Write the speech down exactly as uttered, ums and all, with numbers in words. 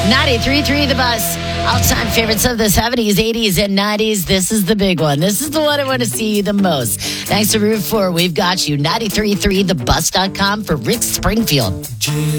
ninety-three point three The Bus. All-time favorites of the seventies, eighties, and nineties. This is the big one. This is the one I want to see the most. Thanks to Route four, we've got you. ninety-three point three the bus dot com for Rick Springfield.